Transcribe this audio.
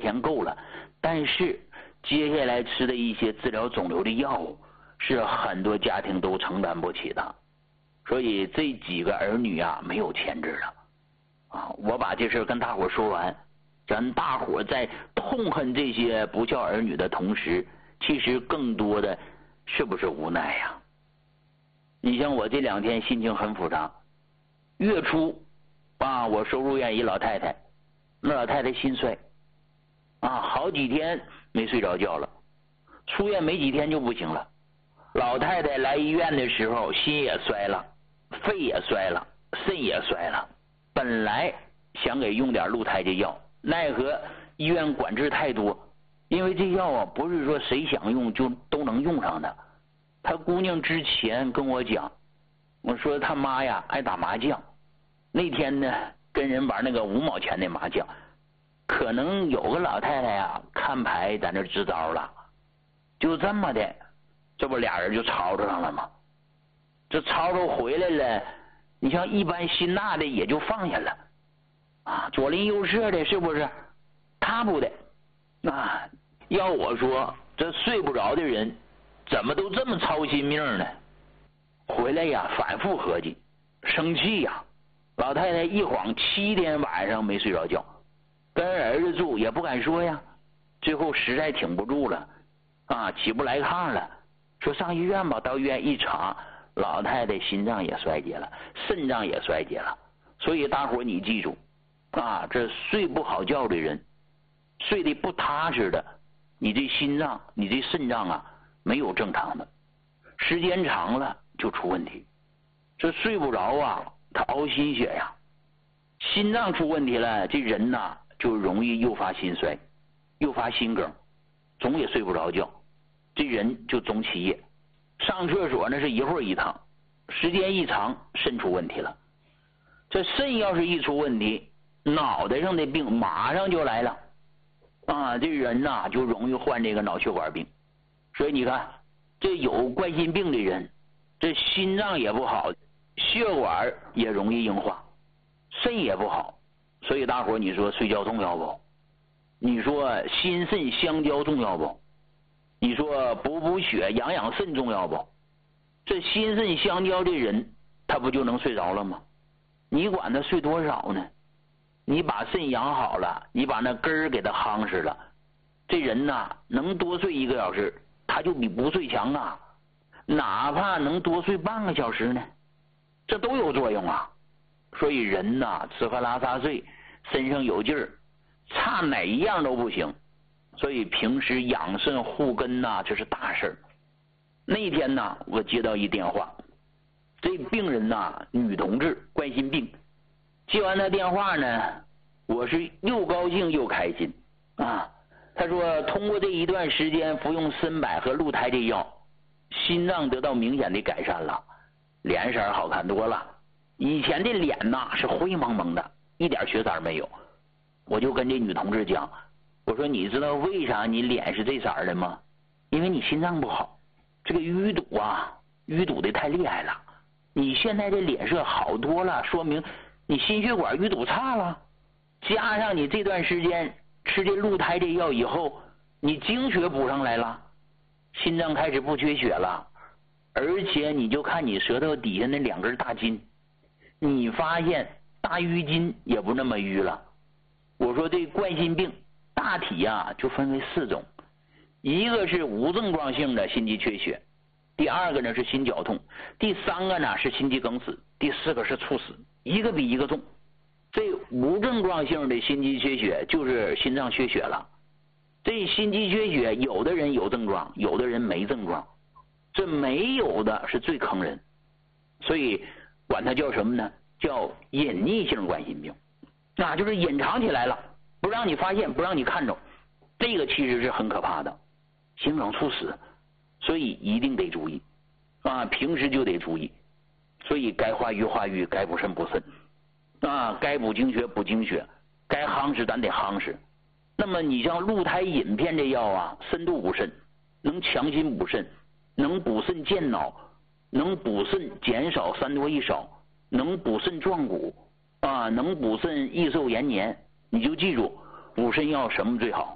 天够了，但是接下来吃的一些治疗肿瘤的药物是很多家庭都承担不起的，所以这几个儿女啊没有钱治了啊。我把这事跟大伙说完，咱大伙在痛恨这些不孝儿女的同时，其实更多的是不是无奈呀？你像我这2天心情很复杂，月初啊，我收入院一老太太，那老太太心衰啊，好几天没睡着觉了，出院没几天就不行了。老太太来医院的时候，心也衰了，肺也衰了，肾也衰了。本来想给用点鹿胎这药，奈何医院管制太多，因为这药啊不是说谁想用就都能用上的。她姑娘之前跟我讲，我说他妈呀爱打麻将，那天呢跟人玩那个5毛钱的麻将，可能有个老太太呀看牌在那支招了，就这么的，这不俩人就吵吵上了吗？这吵吵回来了，你像一般心大的也就放下了啊，左邻右舍的是不是？他不的啊，要我说这睡不着的人怎么都这么操心命呢？回来呀反复合计，生气呀，老太太一晃7天晚上没睡着觉，跟儿子住也不敢说呀，最后实在挺不住了啊，起不来炕了，说上医院吧。到医院一查，老太太心脏也衰竭了，肾脏也衰竭了。所以大伙你记住啊，这睡不好觉的人，睡得不踏实的，你这心脏你这肾脏啊没有正常的，时间长了就出问题。这睡不着啊，他熬心血呀，心脏出问题了，这人呐就容易诱发心衰，诱发心梗，总也睡不着觉，这人就总起夜。上厕所那是一会儿一趟，时间一长肾出问题了。这肾要是一出问题，脑袋上的病马上就来了啊，这人呐就容易患这个脑血管病。所以你看，这有冠心病的人，这心脏也不好，血管也容易硬化，肾也不好。所以大伙你说睡觉重要不？你说心肾相交重要不？你说补血养养肾重要不？这心肾相交的人，他不就能睡着了吗？你管他睡多少呢？你把肾养好了，你把那根儿给他夯实了，这人呐能多睡1个小时，他就比不睡强啊，哪怕能多睡半个小时呢，这都有作用啊。所以人呐吃喝拉撒睡，身上有劲儿，差哪一样都不行。所以平时养肾护根呐，这是大事儿。那天呐我接到一电话，这病人呐女同志，冠心病。接完他电话呢，我是又高兴又开心啊。他说通过这一段时间服用参柏和鹿胎这药，心脏得到明显的改善了，脸色好看多了，以前的脸呐是灰蒙蒙的，一点血色没有。我就跟这女同志讲，我说你知道为啥你脸是这色的吗？因为你心脏不好，这个淤堵啊，淤堵的太厉害了。你现在这脸色好多了，说明你心血管淤堵差了，加上你这段时间吃这鹿胎这药以后，你精血补上来了，心脏开始不缺血了，而且你就看你舌头底下那2根大筋，你发现大淤筋也不那么淤了。我说这冠心病大体啊就分为4种，一个是无症状性的心肌缺血，第2个呢是心绞痛，第3个呢是心肌梗死，第4个是猝死，一个比一个重。这无症状性的心肌缺血就是心脏缺血了。这心肌缺血有的人有症状，有的人没症状，这没有的是最坑人，所以管它叫什么呢？叫隐匿性冠心病，那就是隐藏起来了，不让你发现，不让你看着，这个其实是很可怕的，心梗猝死。所以一定得注意啊，平时就得注意。所以该化瘀化瘀，该补肾补肾啊，该补精血补精血，该夯实咱得夯实。那么你像鹿胎饮片这药啊，深度补肾，能强心补肾，能补肾健脑，能补肾减少3多1少，能补肾壮骨啊，能补肾益寿延年。你就记住补肾药什么最好？